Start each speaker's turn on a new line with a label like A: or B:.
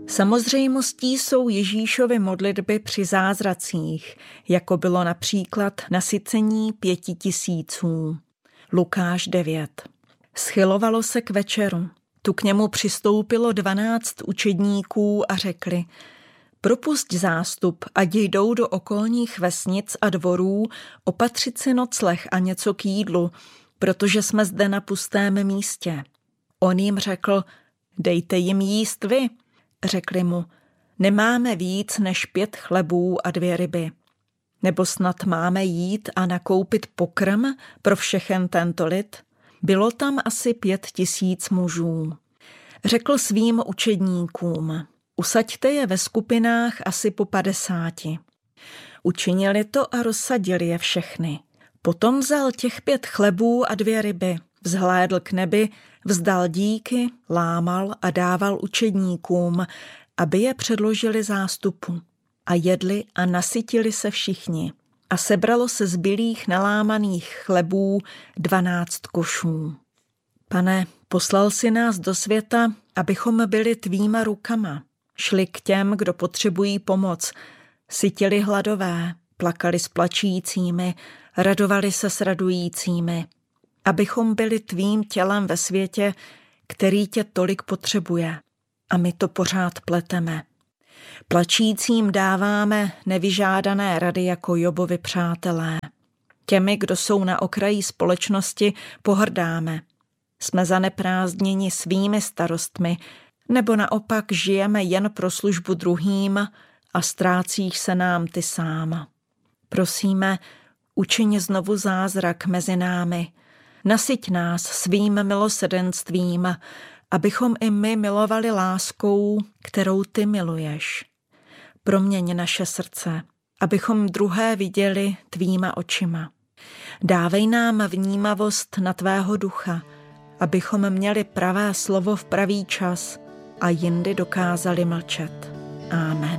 A: Samozřejmostí jsou Ježíšovy modlitby při zázracích, jako bylo například nasycení 5000. Lukáš 9. Schylovalo se k večeru. Tu k němu přistoupilo 12 učedníků a řekli: propusť zástup, ať jdou do okolních vesnic a dvorů opatřit si nocleh a něco k jídlu, protože jsme zde na pustém místě. On jim řekl: dejte jim jíst vy. Řekli mu: nemáme víc než 5 chlebů a 2 ryby. Nebo snad máme jít a nakoupit pokrm pro všechen tento lid? Bylo tam asi 5000 mužů. Řekl svým učedníkům: usaďte je ve skupinách asi po 50. Učinili to a rozsadili je všechny. Potom vzal těch 5 chlebů a 2 ryby, vzhlédl k nebi, vzdal díky, lámal a dával učedníkům, aby je předložili zástupu. A jedli a nasytili se všichni. A sebralo se zbylých nalámaných chlebů 12 košů. Pane, poslal si nás do světa, abychom byli tvýma rukama. Šli k těm, kdo potřebují pomoc. Sytili hladové, plakali s plačícími, radovali se s radujícími. Abychom byli tvým tělem ve světě, který tě tolik potřebuje. A my to pořád pleteme. Plačícím dáváme nevyžádané rady jako Jobovi přátelé. Těmi, kdo jsou na okraji společnosti, pohrdáme. Jsme zaneprázdněni svými starostmi, nebo naopak žijeme jen pro službu druhým a ztrácíš se nám ty sám. Prosíme, učiň znovu zázrak mezi námi. Nasyť nás svým milosrdenstvím, abychom i my milovali láskou, kterou ty miluješ. Proměň naše srdce, abychom druhé viděli tvýma očima. Dávej nám vnímavost na tvého ducha, abychom měli pravé slovo v pravý čas a jindy dokázali mlčet. Amen.